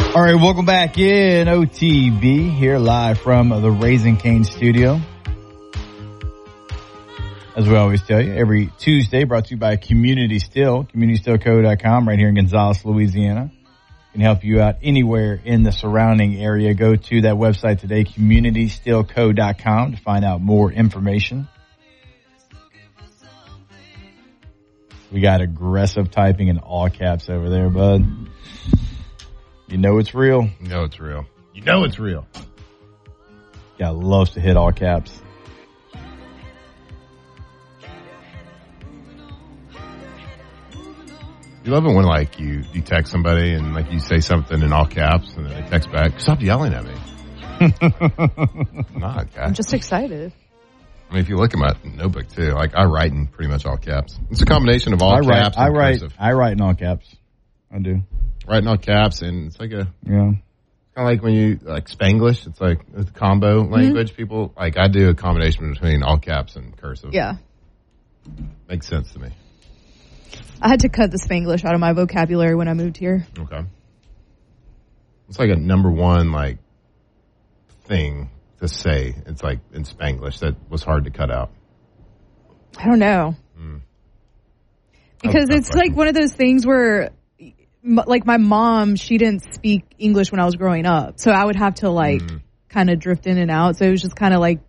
All right, welcome back in OTB here live from the Raising Cane studio. As we always tell you, every Tuesday brought to you by Community Still, CommunityStillCo.com right here in Gonzales, Louisiana. Can help you out anywhere in the surrounding area. Go to that website today, CommunityStillCo.com, to find out more information. We got aggressive typing in all caps over there, bud. You know it's real. You know it's real. You know it's real. Yeah, loves to hit all caps. You love it when, like, you text somebody and, like, you say something in all caps and then they text back, stop yelling at me. Not, guys. I'm just excited. I mean, if you look at my notebook, too, like, I write in pretty much all caps. It's a combination of all caps and cursive. I write in all caps. I do. Write in all caps, and it's like yeah. Kind of like when you, like, Spanglish, it's like a combo language. People, like, I do a combination between all caps and cursive. Yeah. Makes sense to me. I had to cut the Spanglish out of my vocabulary when I moved here. Okay. It's like a number one, like, thing to say. It's like in Spanglish that was hard to cut out. I don't know. Because it's like one of those things where, like, my mom, she didn't speak English when I was growing up. So I would have to, like, kind of drift in and out. So it was just kind of like,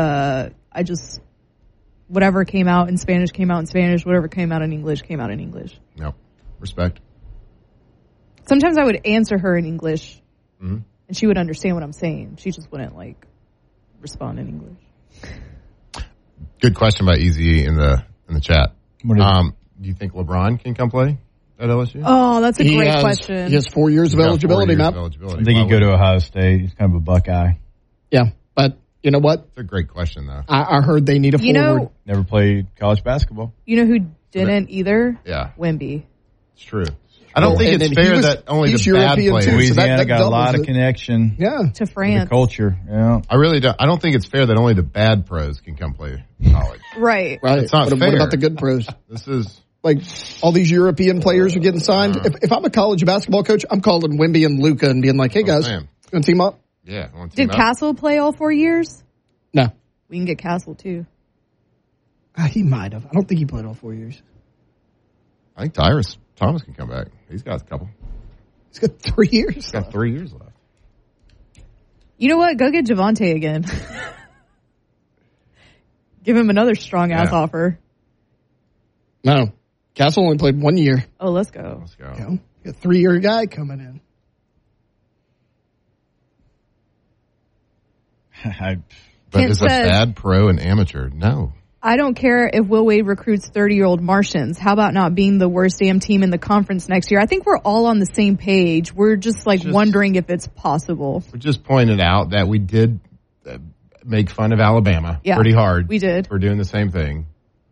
whatever came out in Spanish came out in Spanish. Whatever came out in English came out in English. Yep. Respect. Sometimes I would answer her in English, and she would understand what I'm saying. She just wouldn't, like, respond in English. Good question by Easy in the chat. Do you think LeBron can come play at LSU? Oh, that's a great question. He has 4 years of eligibility, Matt. I think he'd go to Ohio State. He's kind of a Buckeye. Yeah, but you know what? It's a great question, though. I heard they need a forward. Never played college basketball. You know who didn't either? Yeah. Wemby. It's true. I don't think it's fair that only the bad players. Louisiana got a lot of connection. To France. The culture. Yeah. I really don't. I don't think it's fair that only the bad pros can come play college. Right. It's not fair. What about the good pros? This is like all these European players are getting signed. If I'm a college basketball coach, I'm calling Wemby and Luka and being like, "Hey guys, you want to team up?" Yeah. Did Castle play all 4 years? No. We can get Castle too. He might have. I don't think he played all 4 years. I think Tyrus Thomas can come back. He's got a couple. He's got 3 years. He's got 3 years left. You know what? Go get Javante again. Give him another strong-ass offer. No. Castle only played 1 year. Oh, let's go. Let's go. You know, a 3-year guy coming in. But is a bad pro and amateur? No. I don't care if Will Wade recruits 30-year-old Martians. How about not being the worst damn team in the conference next year? I think we're all on the same page. We're just wondering if it's possible. We just pointed out that we did make fun of Alabama pretty hard. We did. For doing the same thing.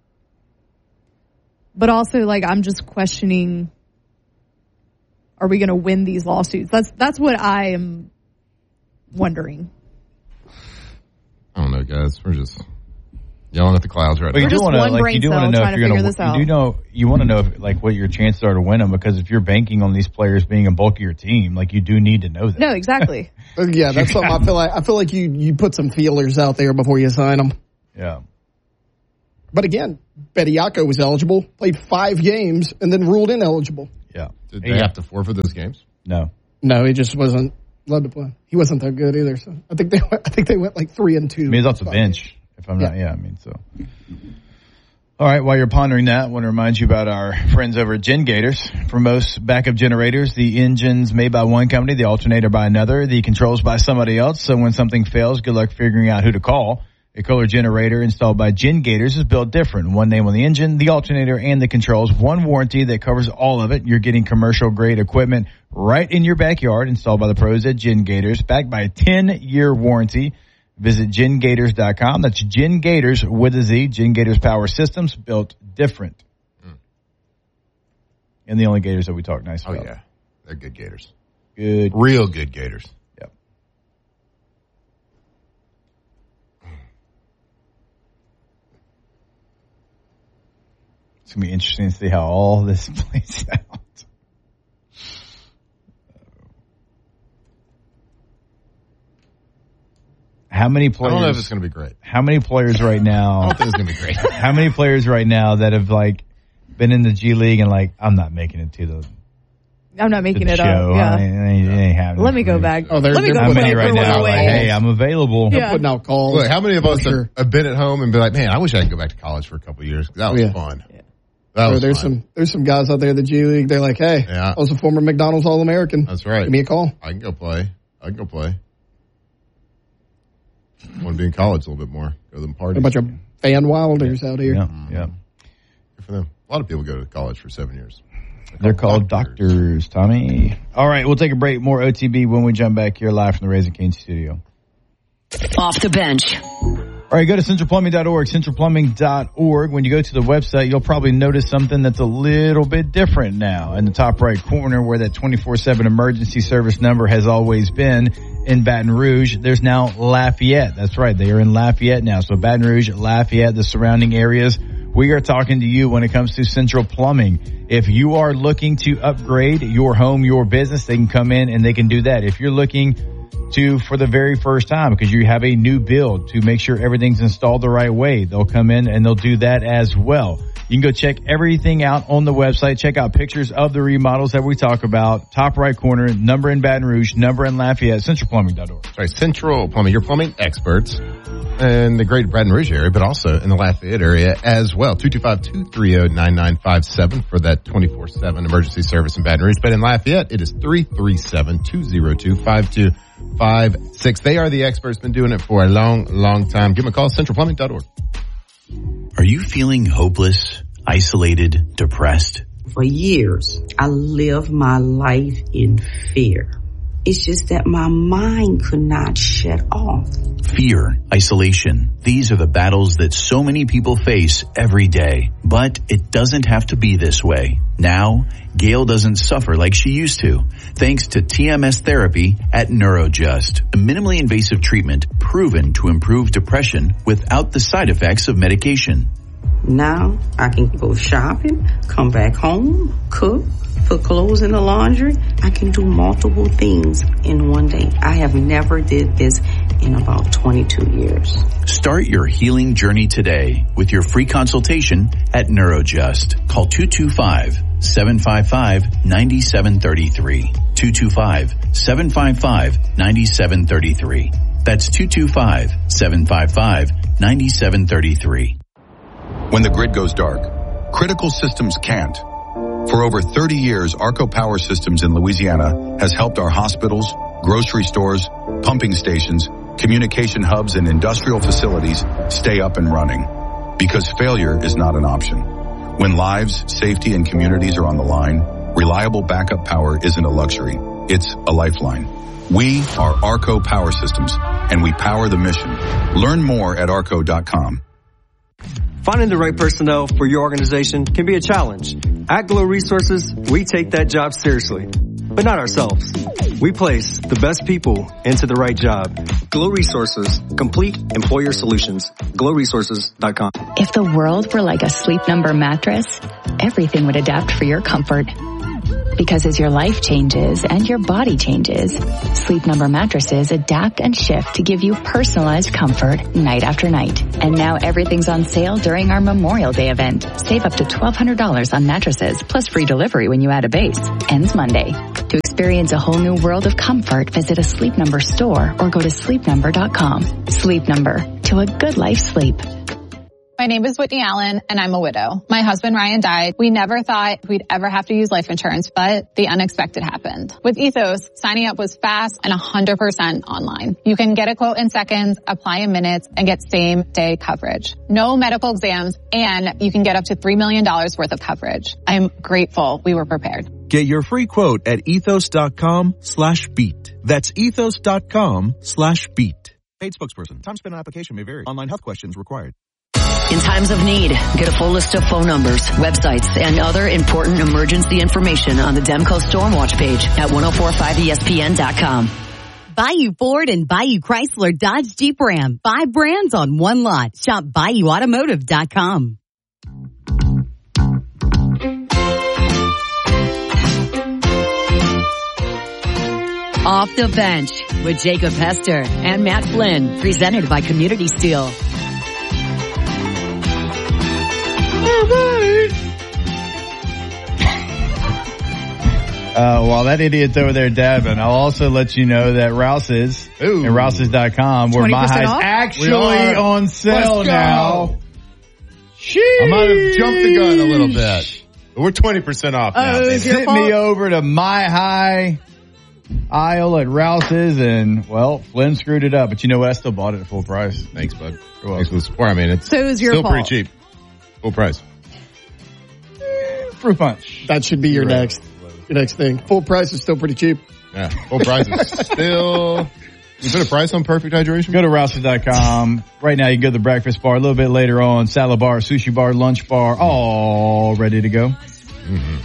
But also, like, I'm just questioning, are we going to win these lawsuits? That's what I am wondering. I don't know, guys. We're just yelling at the clouds right now. We're just one brain cell trying to figure this out. You want to know if, like, what your chances are to win them, because if you're banking on these players being a bulk of your team, like, you do need to know that. No, exactly. Yeah, that's something I feel like you put some feelers out there before you sign them. Yeah. But again, Bediako was eligible, played 5 games, and then ruled ineligible. Yeah. Did they have to forfeit those games? No. No, he just wasn't allowed to play. He wasn't that good either. So I think they went like 3-2. I mean, he's off the bench. If I'm not, I mean, so. All right, while you're pondering that, I want to remind you about our friends over at Gen Gators. For most backup generators, the engine's made by one company, the alternator by another, the controls by somebody else. So when something fails, good luck figuring out who to call. A Kohler generator installed by Gen Gators is built different. One name on the engine, the alternator, and the controls. One warranty that covers all of it. You're getting commercial-grade equipment right in your backyard, installed by the pros at Gen Gators, backed by a 10-year warranty. Visit GenGators.com. That's Gen Gators with a Z. Gen Gators Power Systems, built different. And the only Gators that we talk nice about. Oh, yeah. They're good Gators. Good. Real good Gators. Yep. It's going to be interesting to see how all this plays out. How many players? I don't know if it's going to be great. How many players right now? I don't think it's going to be great. How many players right now that have like been in the G League and like, I'm not making it to the. I'm not making it show. up. Yeah. Ain't happening. Let me go back. Oh, Let me go How many play right for now? one Like, away. hey, I'm available. Yeah. Putting out calls. Look, how many of us Sure. have been at home and be like, man, I wish I could go back to college for a couple of years. That was fun. Yeah. That was there's fun. some guys out there in the G League. They're like, hey, I was a former McDonald's All-American. That's right. Give me a call. I can go play. I want to be in college a little bit more. Go to them parties. A bunch of fan wilders out here. Yeah. Good for them. A lot of people go to college for 7 years. They're called doctors, Tommy. All right, we'll take a break. More OTB when we jump back here live from the Raising Cane's studio. Off the bench. All right, go to centralplumbing.org, centralplumbing.org. When you go to the website, you'll probably notice something that's a little bit different now. In the top right corner where that 24/7 emergency service number has always been in Baton Rouge, there's now Lafayette. That's right, they are in Lafayette now. So Baton Rouge, Lafayette, the surrounding areas. We are talking to you when it comes to Central Plumbing. If you are looking to upgrade your home, your business, they can come in and they can do that. If you're looking to, for the very first time, because you have a new build, to make sure everything's installed the right way, they'll come in and they'll do that as well. You can go check everything out on the website. Check out pictures of the remodels that we talk about. Top right corner, number in Baton Rouge, number in Lafayette, centralplumbing.org. Sorry, Central Plumbing, your plumbing experts in the greater Baton Rouge area, but also in the Lafayette area as well. 225-230-9957 for that 24/7 emergency service in Baton Rouge. But in Lafayette, it is 337-202-5256. They are the experts, been doing it for a long, long time. Give them a call, centralplumbing.org. Are you feeling hopeless, isolated, depressed? For years, I lived my life in fear. It's just that my mind could not shut off. Fear, isolation. These are the battles that so many people face every day. But it doesn't have to be this way. Now, Gail doesn't suffer like she used to, thanks to TMS therapy at NeuroJust, a minimally invasive treatment proven to improve depression without the side effects of medication. Now I can go shopping, come back home, cook, put clothes in the laundry. I can do multiple things in one day. I have never did this in about 22 years. Start your healing journey today with your free consultation at NeuroJust. Call 225-755-9733. 225-755-9733. That's 225-755-9733. When the grid goes dark, critical systems can't. For over 30 years, Arco Power Systems in Louisiana has helped our hospitals, grocery stores, pumping stations, communication hubs, and industrial facilities stay up and running. Because failure is not an option. When lives, safety, and communities are on the line, reliable backup power isn't a luxury. It's a lifeline. We are Arco Power Systems, and we power the mission. Learn more at arco.com. Finding the right personnel for your organization can be a challenge. At Glow Resources, we take that job seriously, but not ourselves. We place the best people into the right job. Glow Resources, complete employer solutions. GlowResources.com. If the world were like a Sleep Number mattress, everything would adapt for your comfort. Because as your life changes and your body changes, Sleep Number mattresses adapt and shift to give you personalized comfort night after night. And now everything's on sale during our Memorial Day event. Save up to $1,200 on mattresses, plus free delivery when you add a base. Ends Monday. To experience a whole new world of comfort, visit a Sleep Number store or go to sleepnumber.com. Sleep Number. To a good life sleep. My name is Whitney Allen, and I'm a widow. My husband, Ryan, died. We never thought we'd ever have to use life insurance, but the unexpected happened. With Ethos, signing up was fast and 100% online. You can get a quote in seconds, apply in minutes, and get same-day coverage. No medical exams, and you can get up to $3 million worth of coverage. I'm grateful we were prepared. Get your free quote at ethos.com/beat. That's ethos.com/beat. Paid spokesperson. Time spent on application may vary. Online health questions required. In times of need, get a full list of phone numbers, websites, and other important emergency information on the Demco Stormwatch page at 1045ESPN.com. Bayou Ford and Bayou Chrysler Dodge Jeep Ram. 5 brands on one lot. Shop BayouAutomotive.com. Off the Bench with Jacob Hester and Matt Flynn, presented by Community Steel. While that idiot's over there dabbing, I'll also let you know that Rouse's and Rouse's.com, where My High's actually on sale now. I might have jumped the gun a little bit. But we're 20% off now. They sent me over to My High aisle at Rouse's, and, well, Flynn screwed it up. But you know what? I still bought it at full price. Thanks, bud. Thanks for the support. I mean, it's your still fault. pretty cheap. Full price. Fruit punch. That should be your next thing. Full price is still pretty cheap. Yeah, full price is still... You put a price on Perfect Hydration? Go to Rouse's.com. Right now, you can go to the breakfast bar. A little bit later on, salad bar, sushi bar, lunch bar, all ready to go. Mm-hmm.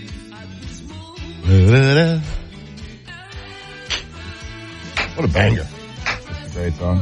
What a banger. That's a great song.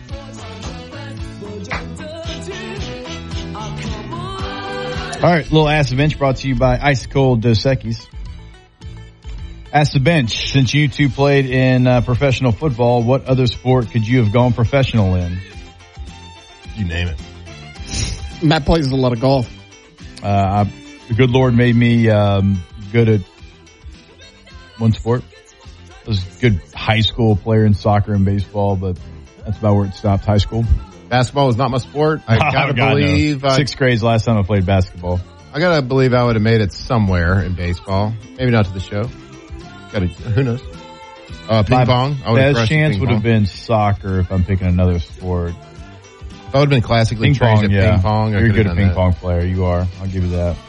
All right, little Ask the Bench brought to you by Ice Cold Dos Equis. Ask the Bench, since you two played in professional football, what other sport could you have gone professional in? You name it. Matt plays a lot of golf. The good Lord made me good at one sport. I was a good high school player in soccer and baseball, but that's about where it stopped, high school. Basketball was not my sport. I gotta believe... No. 6th grade's last time I played basketball. I gotta believe I would have made it somewhere in baseball. Maybe not to the show. Who knows? Ping pong. Best chance would have been soccer if I'm picking another sport. If I would have been classically trained at ping pong, you're a good ping pong player. You are. I'll give you that.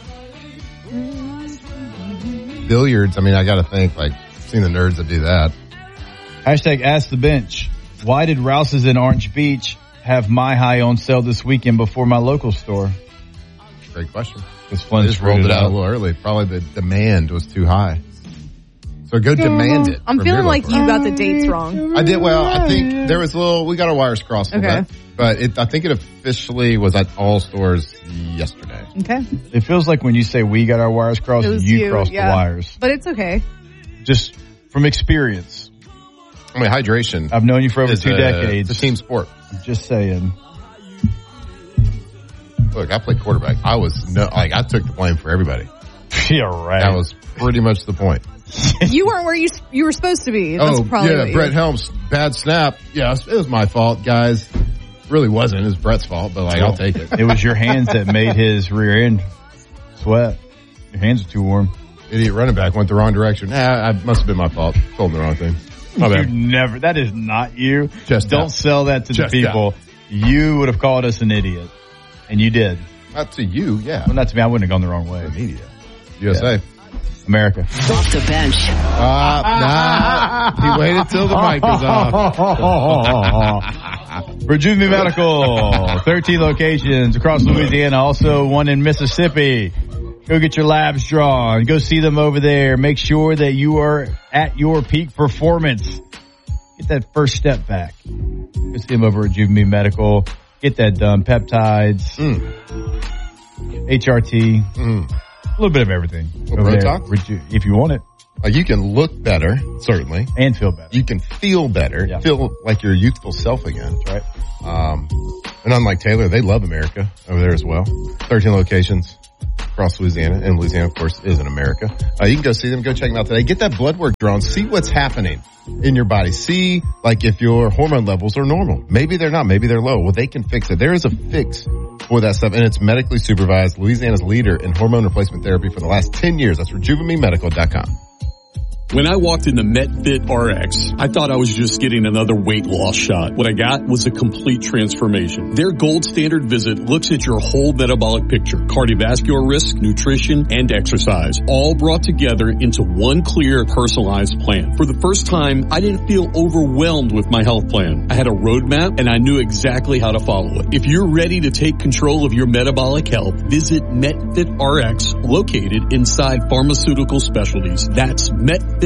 Billiards. I mean, I gotta think, like, I've seen the nerds that do that. Hashtag Ask the Bench. Why did Rouse's in Orange Beach have My High on sale this weekend before my local store? Great question. Because Flynn just rolled it out a little early. Probably the demand was too high. So go demand it. I'm feeling like you got the dates wrong. I did. Well, I think there was we got our wires crossed a little bit. But I think it officially was at all stores yesterday. Okay. It feels like when you say we got our wires crossed, you crossed the wires. But it's okay. Just from experience. I mean, hydration. I've known you for over 2 decades. It's a team sport. I'm just saying. Look, I played quarterback. I took the blame for everybody. Yeah, right. That was pretty much the point. You weren't where you were supposed to be. That's probably Brett Helms, bad snap. Yeah, it was my fault, guys. Really wasn't. It was Brett's fault, but I'll take it. It was your hands that made his rear end sweat. Your hands are too warm. Idiot running back went the wrong direction. It must have been my fault. Told him the wrong thing. My bad. That is not you. Don't sell that to the people. You would have called us an idiot. And you did. Not to you, yeah. Well, not to me. I wouldn't have gone the wrong way. The media. USA. Yeah. America. Off the bench. He waited till the mic was off. Rejuve Me Medical. 13 locations across Louisiana. Also one in Mississippi. Go get your labs drawn. Go see them over there. Make sure that you are at your peak performance. Get that first step back. Go see them over at Rejuve Me Medical. Get that done. Peptides. HRT. A little bit of everything. Botox? If you want it. You can look better, certainly. And feel better. You can feel better. Yeah. Feel like your youthful self again. That's right. And unlike Taylor, they love America over there as well. 13 locations across Louisiana. And Louisiana, of course, is in America. You can go see them. Go check them out today. Get that blood work drawn. See what's happening in your body. See, like, if your hormone levels are normal. Maybe they're not. Maybe they're low. Well, they can fix it. There is a fix for that stuff, and it's medically supervised. Louisiana's leader in hormone replacement therapy for the last 10 years. That's RejuveMeMedical.com. When I walked into MetFit RX, I thought I was just getting another weight loss shot. What I got was a complete transformation. Their gold standard visit looks at your whole metabolic picture, cardiovascular risk, nutrition, and exercise, all brought together into one clear, personalized plan. For the first time, I didn't feel overwhelmed with my health plan. I had a roadmap, and I knew exactly how to follow it. If you're ready to take control of your metabolic health, visit MetFit RX, located inside Pharmaceutical Specialties. That's MetFitRx.com.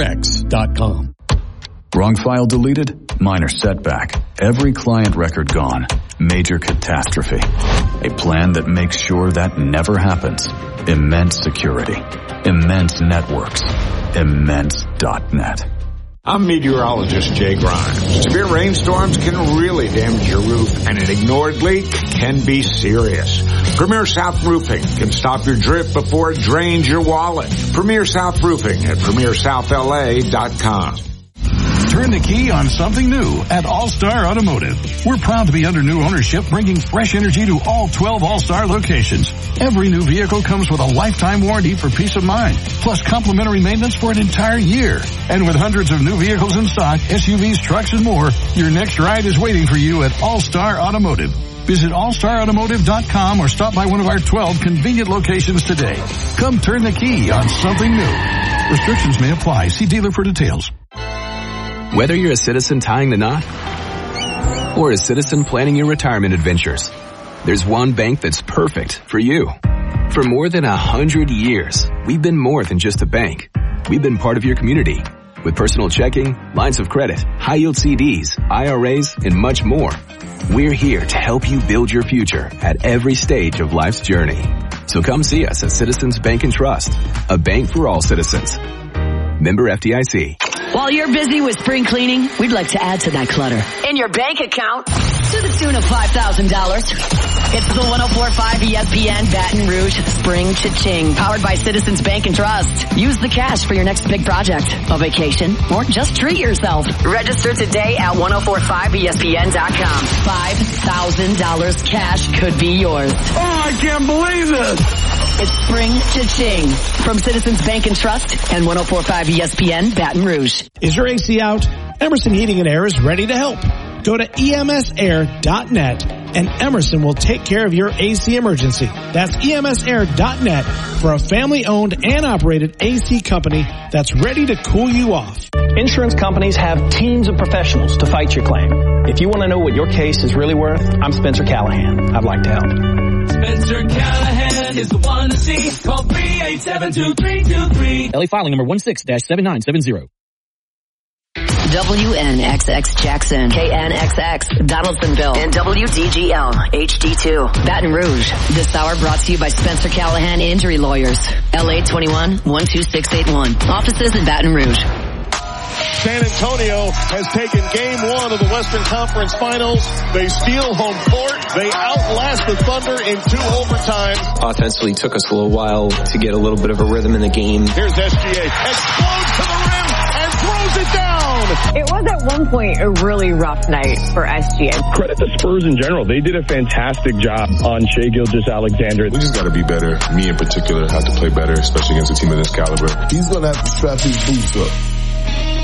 Wrong file deleted? Minor setback. Every client record gone. Major catastrophe. A plan that makes sure that never happens. Immense security. Immense networks. Immense.net. I'm meteorologist Jay Grimes. Severe rainstorms can really damage your roof, and an ignored leak can be serious. Premier South Roofing can stop your drip before it drains your wallet. Premier South Roofing at PremierSouthLA.com. Turn the key on something new at All-Star Automotive. We're proud to be under new ownership, bringing fresh energy to all 12 All-Star locations. Every new vehicle comes with a lifetime warranty for peace of mind, plus complimentary maintenance for an entire year. And with hundreds of new vehicles in stock, SUVs, trucks, and more, your next ride is waiting for you at All-Star Automotive. Visit allstarautomotive.com or stop by one of our 12 convenient locations today. Come turn the key on something new. Restrictions may apply. See dealer for details. Whether you're a citizen tying the knot or a citizen planning your retirement adventures, there's one bank that's perfect for you. For more than 100 years, we've been more than just a bank. We've been part of your community with personal checking, lines of credit, high-yield CDs, IRAs, and much more. We're here to help you build your future at every stage of life's journey. So come see us at Citizens Bank and Trust, a bank for all citizens. Member FDIC. While you're busy with spring cleaning, we'd like to add to that clutter in your bank account to the tune of $5,000. It's the 104.5 ESPN Baton Rouge Spring Cha-Ching, powered by Citizens Bank and Trust. Use the cash for your next big project, a vacation, or just treat yourself. Register today at 1045ESPN.com. $5,000 cash could be yours. Oh, I can't believe this! It's Spring Cha-Ching from Citizens Bank and Trust and 104.5 ESPN Baton Rouge. Is your AC out? Emerson Heating and Air is ready to help. Go to emsair.net and Emerson will take care of your AC emergency. That's emsair.net for a family-owned and operated AC company that's ready to cool you off. Insurance companies have teams of professionals to fight your claim. If you want to know what your case is really worth, I'm Spencer Callahan. I'd like to help. Spencer Callahan is the one to see. Call 387-2323. LA filing number 16-7970. WNXX Jackson, KNXX Donaldsonville, and WDGL HD2 Baton Rouge. This hour brought to you by Spencer Callahan Injury Lawyers. LA 21-12681. Offices in Baton Rouge. San Antonio has taken game one of the Western Conference Finals. They steal home court. They outlast the Thunder in 2 overtimes. Offensively took us a little while to get a little bit of a rhythm in the game. Here's SGA. Explodes to the rim and throws it down. It was at one point a really rough night for SGA. Credit the Spurs in general. They did a fantastic job on Shai Gilgeous-Alexander. We just got to be better. Me in particular have to play better, especially against a team of this caliber. He's going to have to strap his boots up.